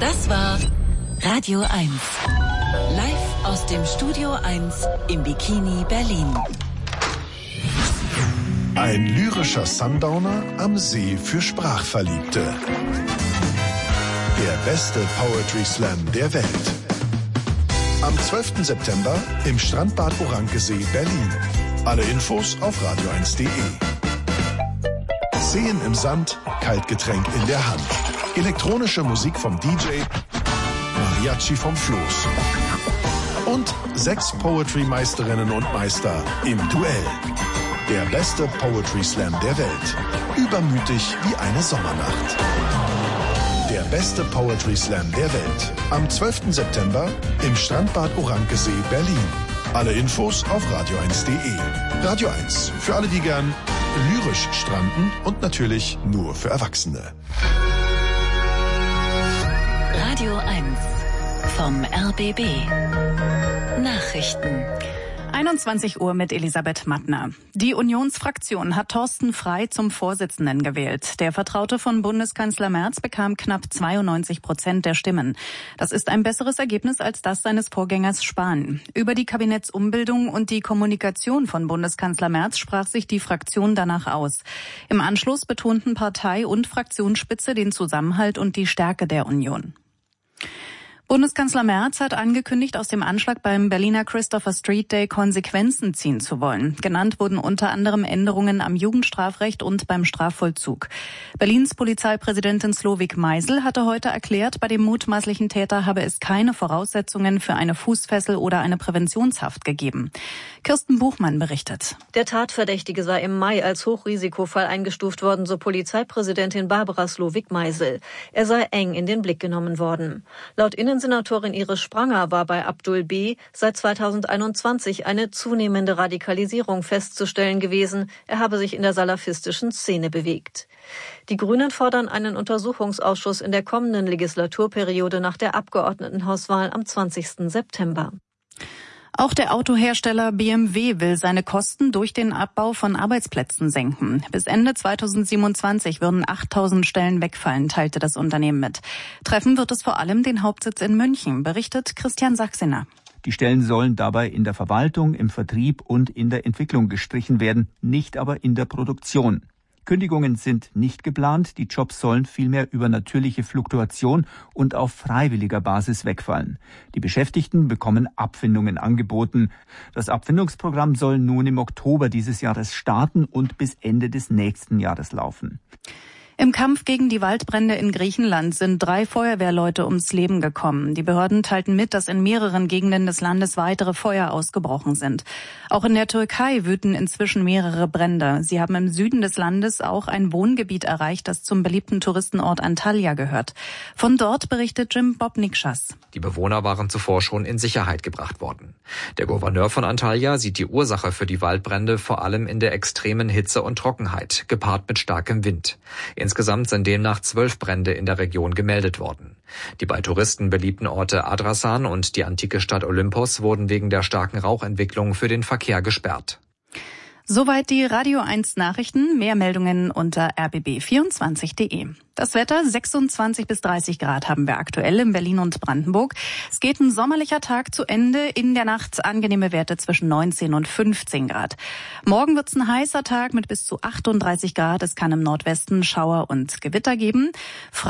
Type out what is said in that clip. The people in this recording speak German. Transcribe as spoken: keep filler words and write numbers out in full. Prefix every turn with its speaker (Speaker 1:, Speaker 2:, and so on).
Speaker 1: Das war Radio eins. Live aus dem Studio eins im Bikini Berlin.
Speaker 2: Ein lyrischer Sundowner am See für Sprachverliebte. Der beste Poetry Slam der Welt. Am zwölften September im Strandbad Orankesee, Berlin. Alle Infos auf radio eins punkt de. Seen im Sand, Kaltgetränk in der Hand. Elektronische Musik vom D J, Mariachi vom Floß. Und sechs Poetry-Meisterinnen und Meister im Duell. Der beste Poetry Slam der Welt. Übermütig wie eine Sommernacht. Der beste Poetry Slam der Welt. Am zwölften September im Strandbad Orankesee, Berlin. Alle Infos auf radio eins punkt de. Radio eins, für alle, die gern lyrisch stranden und natürlich nur für Erwachsene.
Speaker 1: Radio eins vom R B B. Nachrichten.
Speaker 3: einundzwanzig Uhr mit Elisabeth Mattner. Die Unionsfraktion hat Thorsten Frey zum Vorsitzenden gewählt. Der Vertraute von Bundeskanzler Merz bekam knapp zweiundneunzig Prozent der Stimmen. Das ist ein besseres Ergebnis als das seines Vorgängers Spahn. Über die Kabinettsumbildung und die Kommunikation von Bundeskanzler Merz sprach sich die Fraktion danach aus. Im Anschluss betonten Partei und Fraktionsspitze den Zusammenhalt und die Stärke der Union. Bundeskanzler Merz hat angekündigt, aus dem Anschlag beim Berliner Christopher Street Day Konsequenzen ziehen zu wollen. Genannt wurden unter anderem Änderungen am Jugendstrafrecht und beim Strafvollzug. Berlins Polizeipräsidentin Slowik Meisel hatte heute erklärt, bei dem mutmaßlichen Täter habe es keine Voraussetzungen für eine Fußfessel oder eine Präventionshaft gegeben. Kirsten Buchmann berichtet.
Speaker 4: Der Tatverdächtige sei im Mai als Hochrisikofall eingestuft worden, so Polizeipräsidentin Barbara Slowik Meisel. Er sei eng in den Blick genommen worden. Laut Innensenatorin Iris Spranger war bei Abdul B. seit zweitausendeinundzwanzig eine zunehmende Radikalisierung festzustellen gewesen. Er habe sich in der salafistischen Szene bewegt. Die Grünen fordern einen Untersuchungsausschuss in der kommenden Legislaturperiode nach der Abgeordnetenhauswahl am zwanzigsten September.
Speaker 3: Auch der Autohersteller B M W will seine Kosten durch den Abbau von Arbeitsplätzen senken. Bis Ende zweitausendsiebenundzwanzig würden achttausend Stellen wegfallen, teilte das Unternehmen mit. Treffen wird es vor allem den Hauptsitz in München, berichtet Christian Sachsener.
Speaker 5: Die Stellen sollen dabei in der Verwaltung, im Vertrieb und in der Entwicklung gestrichen werden, nicht aber in der Produktion. Kündigungen sind nicht geplant, die Jobs sollen vielmehr über natürliche Fluktuation und auf freiwilliger Basis wegfallen. Die Beschäftigten bekommen Abfindungen angeboten. Das Abfindungsprogramm soll nun im Oktober dieses Jahres starten und bis Ende des nächsten Jahres laufen.
Speaker 3: Im Kampf gegen die Waldbrände in Griechenland sind drei Feuerwehrleute ums Leben gekommen. Die Behörden teilten mit, dass in mehreren Gegenden des Landes weitere Feuer ausgebrochen sind. Auch in der Türkei wüten inzwischen mehrere Brände. Sie haben im Süden des Landes auch ein Wohngebiet erreicht, das zum beliebten Touristenort Antalya gehört. Von dort berichtet Jim Bobnikschas.
Speaker 6: Die Bewohner waren zuvor schon in Sicherheit gebracht worden. Der Gouverneur von Antalya sieht die Ursache für die Waldbrände vor allem in der extremen Hitze und Trockenheit, gepaart mit starkem Wind. Insgesamt sind demnach zwölf Brände in der Region gemeldet worden. Die bei Touristen beliebten Orte Adrasan und die antike Stadt Olympos wurden wegen der starken Rauchentwicklung für den Verkehr gesperrt.
Speaker 3: Soweit die Radio eins Nachrichten. Mehr Meldungen unter r b b vierundzwanzig punkt de. Das Wetter, sechsundzwanzig bis dreißig Grad haben wir aktuell in Berlin und Brandenburg. Es geht ein sommerlicher Tag zu Ende. In der Nacht angenehme Werte zwischen neunzehn und fünfzehn Grad. Morgen wird's ein heißer Tag mit bis zu achtunddreißig Grad. Es kann im Nordwesten Schauer und Gewitter geben.